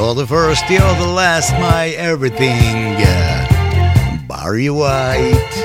You're the first, you're the last, my everything. Barry White.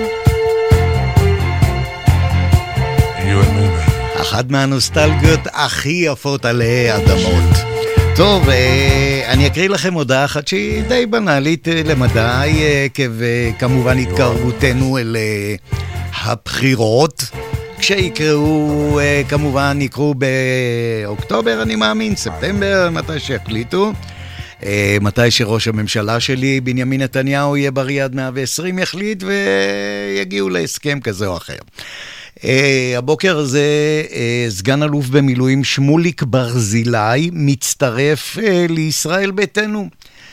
You and me, baby. אחת מהנוסטלגיות הכי יפות עלי אדמות. טוב, אני אקריא לכם הודעה אחת שהיא די בנאלית למדי, כמובן התקרבותנו אל הבחירות. כשיקראו, כמובן יקראו באוקטובר, אני מאמין, ספטמבר, מתי שיחליטו. מתי שראש הממשלה שלי, בנימין נתניהו, יהיה בריאד 120, יחליט ויגיעו להסכם כזה או אחר. הבוקר הזה סגן אלוף במילואים שמוליק ברזילי מצטרף לישראל ביתנו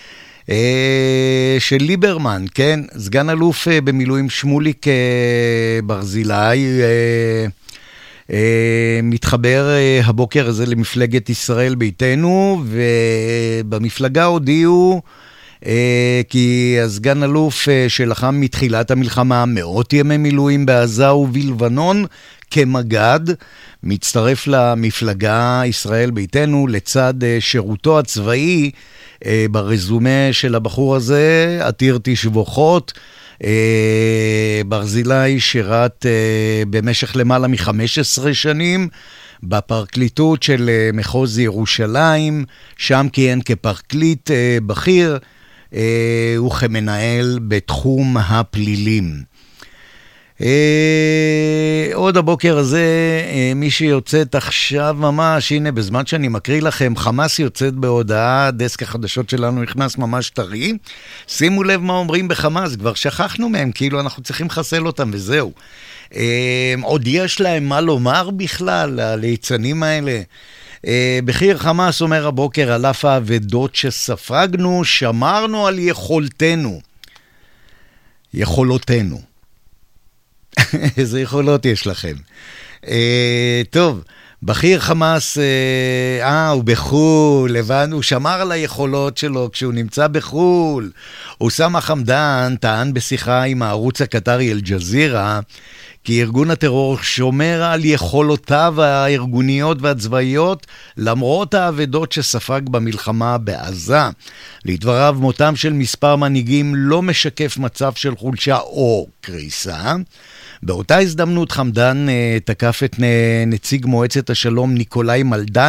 של ליברמן, כן? סגן אלוף במילואים שמוליק ברזילי מתחבר הבוקר הזה למפלגת ישראל ביתנו, ובמפלגה הודיעו כי הסגן אלוף שלחם מתחילת המלחמה מאות ימי מילואים בעזה ובלבנון כמגד, מצטרף למפלגה ישראל ביתנו לצד שירותו הצבאי. ברזומה של הבחור הזה עתיר תשבוכות. ברזילי שירת במשך למעלה מ-15 שנים בפרקליטות של מחוז ירושלים, שם כיהן כפרקליט בכיר וכמנהל בתחום הפלילים. עוד הבוקר הזה, מי שיוצאת עכשיו ממש, הנה בזמן שאני מקריא לכם, חמאס יוצאת בהודעה, דסק החדשות שלנו נכנס ממש טרי. שימו לב מה אומרים בחמאס, כבר שכחנו מהם, כאילו אנחנו צריכים לחסל אותם וזהו. עוד יש להם מה לומר בכלל, הליצנים האלה. בכיר חמאס אומר הבוקר, על אף העבדות שספגנו, שמרנו על יכולותינו. איזה יכולות יש לכם. טוב, בכיר חמאס, הוא בחול, הבנו, הוא שמר על היכולות שלו כשהוא נמצא בחול. אוסאמה חמדאן טען בשיחה עם הערוץ הקטרי אל-ג'זירה, כי ארגון הטרור שומר על יכולותיו הארגוניות והצבאיות, למרות העבדות שספג במלחמה בעזה. לדבריו, מותם של מספר מנהיגים לא משקף מצב של חולשה או קריסה. באותה הזדמנות חמדאן תקף את נציג מועצת השלום ניקולאי מלדן,